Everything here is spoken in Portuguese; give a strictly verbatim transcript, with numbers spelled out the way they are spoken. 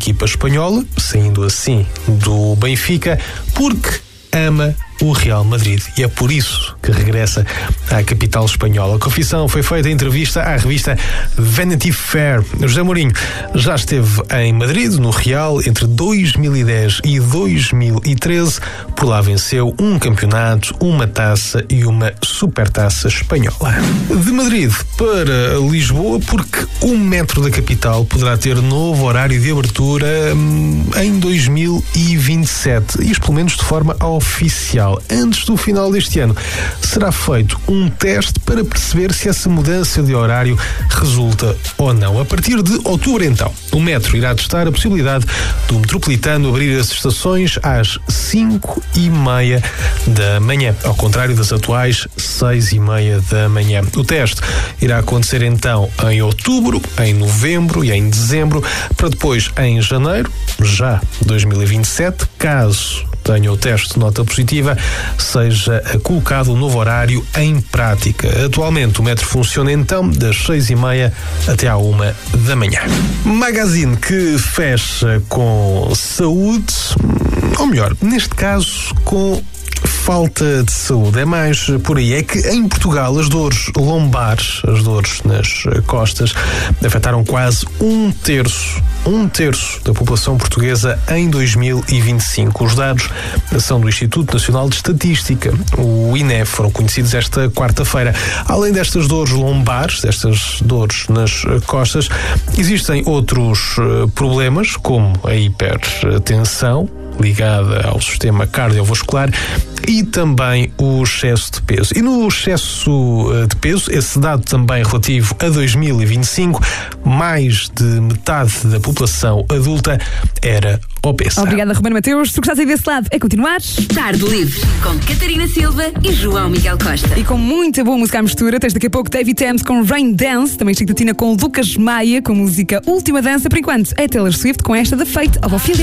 equipa espanhola, saindo assim do Benfica, porque ama o Real Madrid e é por isso que regressa à capital espanhola. A confissão foi feita em entrevista à revista Vanity Fair. José Mourinho já esteve em Madrid, no Real, entre dois mil e dez e dois mil e treze. Por lá venceu um campeonato, uma taça e uma supertaça espanhola. De Madrid para Lisboa, porque o metro da capital poderá ter novo horário de abertura hum, em dois mil e vinte e sete, isto pelo menos de forma oficial. Antes do final deste ano, será feito um teste para perceber se essa mudança de horário resulta ou não. A partir de outubro, então, o metro irá testar a possibilidade do metropolitano abrir as estações às cinco e meia da manhã, ao contrário das atuais seis e meia da manhã. O teste irá acontecer, então, em outubro, em novembro e em dezembro, para depois, em janeiro, já dois mil e vinte e sete, caso tenha o teste de nota positiva, seja colocado um novo horário em prática. Atualmente o metro funciona então das seis e meia até à uma da manhã. Magazine que fecha com saúde, ou melhor, neste caso com falta de saúde. É mais por aí. É que em Portugal as dores lombares, as dores nas costas, afetaram quase um terço, um terço da população portuguesa em dois mil e vinte e cinco. Os dados são do Instituto Nacional de Estatística, o I N E, foram conhecidos esta quarta-feira. Além destas dores lombares, destas dores nas costas, existem outros problemas, como a hipertensão, ligada ao sistema cardiovascular, e também o excesso de peso. E no excesso de peso, esse dado também relativo a dois mil e vinte e cinco, mais de metade da população adulta era obesa. Obrigada, Romano Mateus. Se gostaste desse lado, é continuar. Tarde Livre, com Catarina Silva e João Miguel Costa. E com muita boa música à mistura, tens daqui a pouco David Thames com Rain Dance, também Chico da Tina com Lucas Maia, com música Última Dança. Por enquanto, é Taylor Swift com esta da Fate of Ophelia.